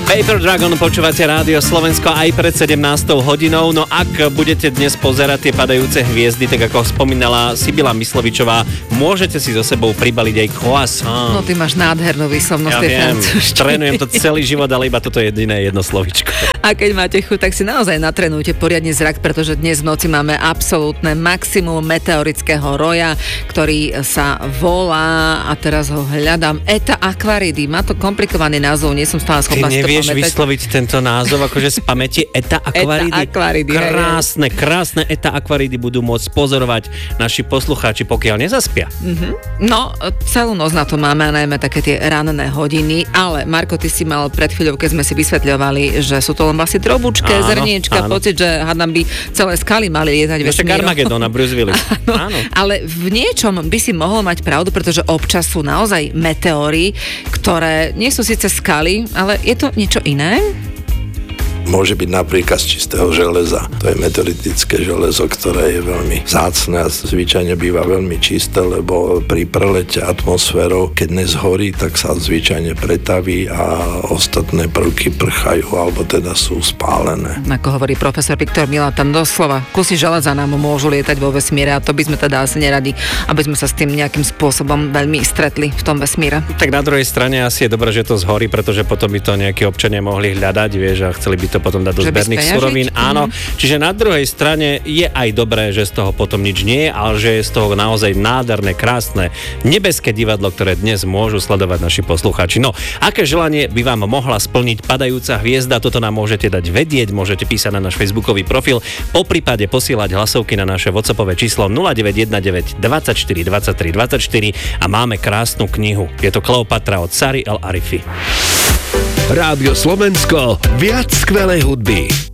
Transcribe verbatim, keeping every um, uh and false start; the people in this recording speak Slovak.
Paper Dragon, počúvate Rádio Slovensko aj pred sedemnástou hodinou. No ak budete dnes pozerať tie padajúce hviezdy, tak ako spomínala Sibila Myslovičová, môžete si so sebou pribaliť aj croissant. No ty máš nádhernú výslovnosť ja tej viem, francúzštiny. trénujem to celý život, ale iba toto jediné jedno slovičko. A keď máte chuť, tak si naozaj natrenujte poriadne zrak, pretože dnes v noci máme absolútne maximum meteorického roja, ktorý sa volá, a teraz ho hľadám, Eta Aquaridy. Má to komplikovaný názov, nie som stále schopná si to Vieš pamätať. vysloviť tento názov, akože z pamäti Eta Aquaridy. Eta Aquaridy. Krásne, krásne Eta Aquaridy budú môcť pozorovať naši poslucháči, pokiaľ nezaspia. Mm-hmm. No, celú noc na to máme, a najmä také tie ranné hodiny, ale Marko, ty si mal pred chvíľou, keď sme si vysvetľovali, že sú to len vlastne drobučké, áno, zrniečka, áno. Pocit, že hádam by celé skaly mali lietať Ešte vesmírom. Armagedon a Bruce Willis. áno, áno. Ale v niečom by si mohol mať pravdu, pretože občas sú naozaj meteóry, ktoré nie sú síce skaly, ale je to niečo iné? Môže byť napríklad z čistého železa. To je meteoritické železo, ktoré je veľmi vzácne a zvyčajne býva veľmi čisté, lebo pri prelete atmosférou, keď nezhorí, tak sa zvyčajne pretaví a ostatné prvky prchajú, alebo teda sú spálené. Ako hovorí profesor Viktor Milan, tam doslova kusy železa nám môžu lietať vo vesmíre, a to by sme teda asi neradi, aby sme sa s tým nejakým spôsobom veľmi stretli v tom vesmíre. Tak na druhej strane asi je dobré, že to zhorí, pretože potom by to nejakí občania mohli hľadať, vieš, a chceli by to potom dať do Že by zberných speňažiť? surovín. Áno, Mhm. čiže na druhej strane je aj dobré, že z toho potom nič nie je, ale že je z toho naozaj nádherné, krásne nebeské divadlo, ktoré dnes môžu sledovať naši poslucháči. No, aké želanie by vám mohla splniť padajúca hviezda? Toto nám môžete dať vedieť, môžete písať na náš facebookový profil, poprípade posielať hlasovky na naše WhatsAppové číslo nula deväť jeden deväť dvadsaťštyri dvadsaťtri dvadsaťštyri a máme krásnu knihu. Je to Kleopatra od Sary El Arifi. Rádio Slovensko, viac skvelej hudby.